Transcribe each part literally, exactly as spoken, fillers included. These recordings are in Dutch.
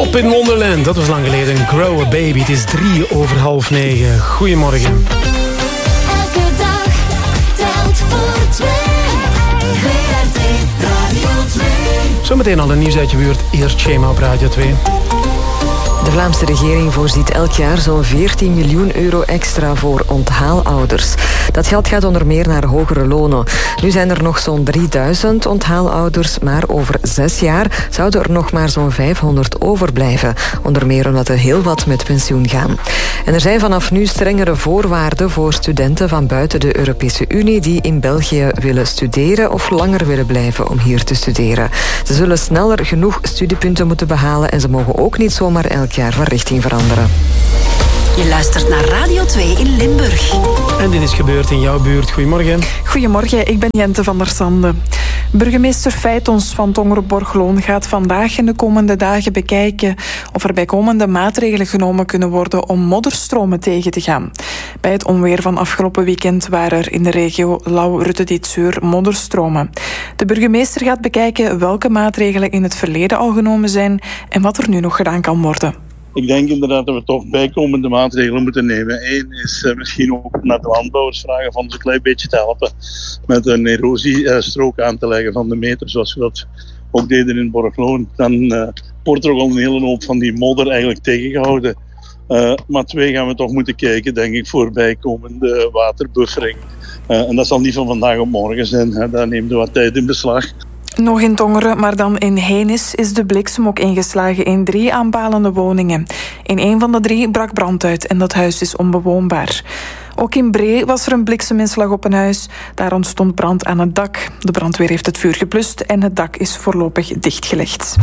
Pop in Wonderland, dat was lang geleden. Grow a Baby, het is drie over half negen. Goedemorgen. Elke dag telt voor twee. V R T Radio twee. Zometeen al een nieuws uit je buurt. Eerst Shema op Radio twee. De Vlaamse regering voorziet elk jaar zo'n veertien miljoen euro extra voor onthaalouders. Dat geld gaat onder meer naar hogere lonen. Nu zijn er nog zo'n drieduizend onthaalouders, maar over zes jaar zouden er nog maar zo'n vijfhonderd overblijven. Onder meer omdat er heel wat met pensioen gaan. En er zijn vanaf nu strengere voorwaarden voor studenten van buiten de Europese Unie die in België willen studeren of langer willen blijven om hier te studeren. Ze zullen sneller genoeg studiepunten moeten behalen en ze mogen ook niet zomaar elk jaar van richting veranderen. Je luistert naar Radio twee in Limburg. En dit is gebeurd in jouw buurt. Goedemorgen. Goedemorgen, ik ben Jente van der Sande. Burgemeester Feitons van Tongeren-Borgloon gaat vandaag en de komende dagen bekijken of er bijkomende maatregelen genomen kunnen worden om modderstromen tegen te gaan. Bij het onweer van afgelopen weekend waren er in de regio Lauw-Rutte-Dietseur modderstromen. De burgemeester gaat bekijken welke maatregelen in het verleden al genomen zijn en wat er nu nog gedaan kan worden. Ik denk inderdaad dat we toch bijkomende maatregelen moeten nemen. Eén is uh, misschien ook naar de landbouwers vragen van ze een klein beetje te helpen met een erosiestrook aan te leggen van de meter, zoals we dat ook deden in Borgloon. Dan uh, wordt er ook al een hele hoop van die modder eigenlijk tegengehouden. Uh, maar twee gaan we toch moeten kijken, denk ik, voor bijkomende waterbuffering. Uh, en dat zal niet van vandaag op morgen zijn. Hè. Daar neemt er wat tijd in beslag. Nog in Tongeren, maar dan in Heenis is de bliksem ook ingeslagen in drie aanpalende woningen. In een van de drie brak brand uit en dat huis is onbewoonbaar. Ook in Bree was er een blikseminslag op een huis. Daar ontstond brand aan het dak. De brandweer heeft het vuur geblust en het dak is voorlopig dichtgelegd.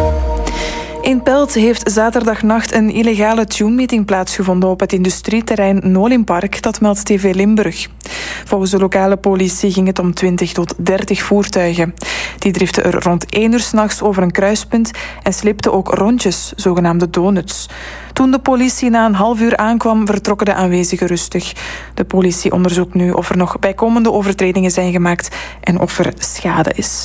In Pelt heeft zaterdagnacht een illegale tune-meeting plaatsgevonden op het industrieterrein Nolimpark, dat meldt T V Limburg. Volgens de lokale politie ging het om twintig tot dertig voertuigen. Die driften er rond één uur 's nachts over een kruispunt en slipten ook rondjes, zogenaamde donuts. Toen de politie na een half uur aankwam, vertrokken de aanwezigen rustig. De politie onderzoekt nu of er nog bijkomende overtredingen zijn gemaakt en of er schade is.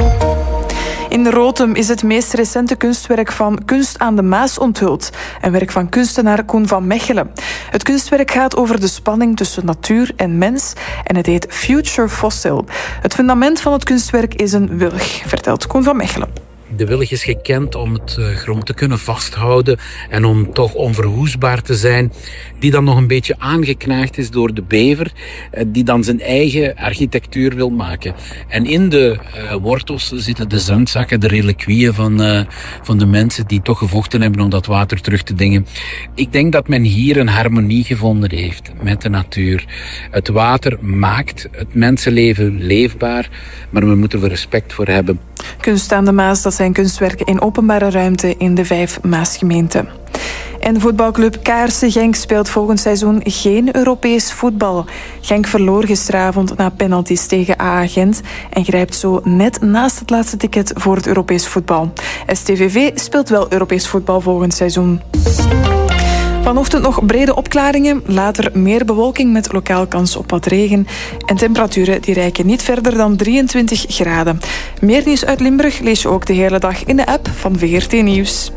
In de Rotem is het meest recente kunstwerk van Kunst aan de Maas onthuld. Een werk van kunstenaar Koen van Mechelen. Het kunstwerk gaat over de spanning tussen natuur en mens en het heet Future Fossil. Het fundament van het kunstwerk is een wilg, vertelt Koen van Mechelen. De wilg is gekend om het grond te kunnen vasthouden en om toch onverwoestbaar te zijn, die dan nog een beetje aangeknaagd is door de bever, die dan zijn eigen architectuur wil maken. En in de uh, wortels zitten de zandzakken, de reliquieën van, uh, van de mensen die toch gevochten hebben om dat water terug te dingen. Ik denk dat men hier een harmonie gevonden heeft met de natuur. Het water maakt het mensenleven leefbaar, maar we moeten er respect voor hebben. Kunst aan de Maas, dat zijn kunstwerken in openbare ruimte in de vijf Maasgemeenten. En voetbalclub K R C Genk speelt volgend seizoen geen Europees voetbal. Genk verloor gisteravond na penalties tegen A A Gent en grijpt zo net naast het laatste ticket voor het Europees voetbal. S T V V speelt wel Europees voetbal volgend seizoen. Vanochtend nog brede opklaringen, later meer bewolking met lokaal kans op wat regen. En temperaturen die reiken niet verder dan drieëntwintig graden. Meer nieuws uit Limburg lees je ook de hele dag in de app van V R T Nieuws.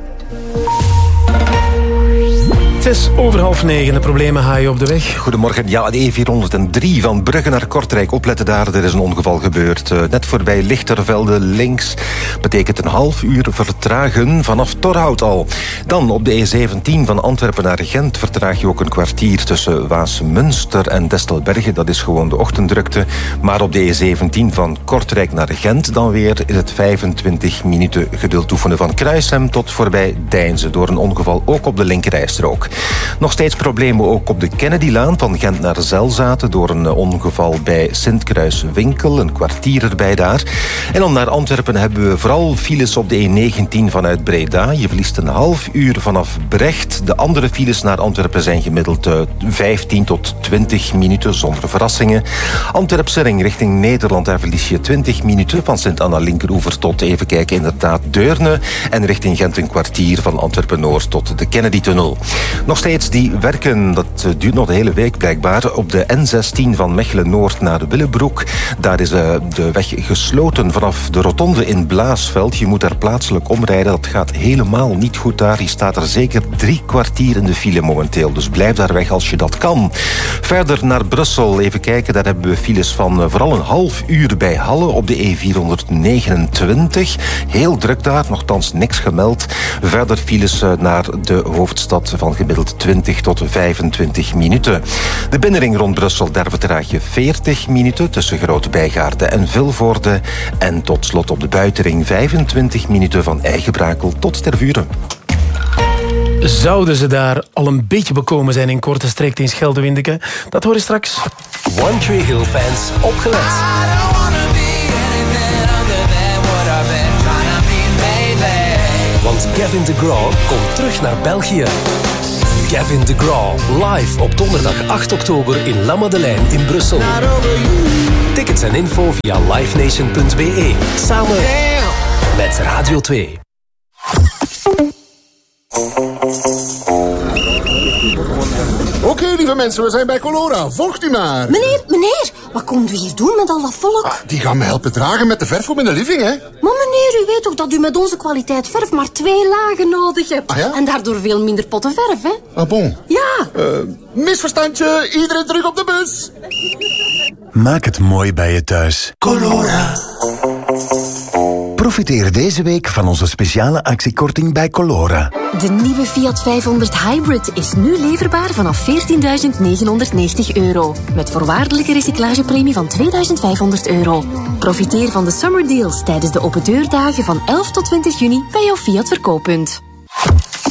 Het is over half negen, de problemen haaien op de weg. Goedemorgen. Ja, de E vierhonderddrie van Brugge naar Kortrijk. Opletten daar, er is een ongeval gebeurd. Uh, net voorbij Lichtervelde links. Betekent een half uur vertragen vanaf Torhout al. Dan op de E zeventien van Antwerpen naar Gent vertraag je ook een kwartier tussen Waasmünster en Destelbergen. Dat is gewoon de ochtenddrukte. Maar op de E zeventien van Kortrijk naar Gent dan weer is het vijfentwintig minuten geduld oefenen van Kruishem tot voorbij Deinzen. Door een ongeval ook op de linkerrijstrook. Nog steeds problemen ook op de Kennedylaan van Gent naar Zelzaten door een ongeval bij Sint-Kruiswinkel, een kwartier erbij daar. En dan naar Antwerpen hebben we vooral files op de E negentien vanuit Breda. Je verliest een half uur vanaf Brecht. De andere files naar Antwerpen zijn gemiddeld vijftien tot twintig minuten zonder verrassingen. Antwerpse ring richting Nederland, daar verlies je twintig minuten van Sint-Anna linkeroever tot, even kijken, inderdaad Deurne. En richting Gent een kwartier van Antwerpen-Noord tot de Kennedy-tunnel. Nog steeds die werken, dat duurt nog de hele week blijkbaar. Op de N zestien van Mechelen-Noord naar Willebroek. Daar is uh, de weg gesloten vanaf de rotonde in Blaasveld. Je moet daar plaatselijk omrijden. Dat gaat helemaal niet goed daar. Je staat er zeker drie kwartier in de file momenteel. Dus blijf daar weg als je dat kan. Verder naar Brussel. Even kijken, daar hebben we files van uh, vooral een half uur bij Halle op de E vierhonderdnegenentwintig. Heel druk daar, nogthans niks gemeld. Verder files uh, naar de hoofdstad van gemiddeld twintig tot vijfentwintig minuten. De binnenring rond Brussel, daar vertraag je veertig minuten tussen Grote Bijgaarde en Vilvoorde. En tot slot op de buitenring vijfentwintig minuten van Eigenbrakel tot Tervuren. Zouden ze daar al een beetje bekomen zijn in Korte Streek in Scheldewindeke? Dat hoor je straks. One Tree Hill fans, opgelet. Want Gavin DeGraw komt terug naar België. Gavin DeGraw, live op donderdag acht oktober in La Madeleine in Brussel. Tickets en info via livenation punt b e. Samen met Radio twee. Oké, okay, lieve mensen, we zijn bij Colora. Volgt u maar. Meneer, meneer, wat komt u hier doen met al dat volk? Ah, die gaan me helpen dragen met de verf voor in de living, hè? Maar meneer, u weet toch dat u met onze kwaliteit verf maar twee lagen nodig hebt? Ah, ja? En daardoor veel minder potten verf, hè? Ah, bon. Ja. Uh, misverstandje, iedereen terug op de bus. Maak het mooi bij je thuis. Colora. Profiteer deze week van onze speciale actiekorting bij Colora. De nieuwe Fiat vijfhonderd Hybrid is nu leverbaar vanaf veertienduizend negenhonderdnegentig euro. Met voorwaardelijke recyclagepremie van tweeduizend vijfhonderd euro. Profiteer van de summer deals tijdens de open deurdagen van elf tot twintig juni bij jouw Fiat verkooppunt.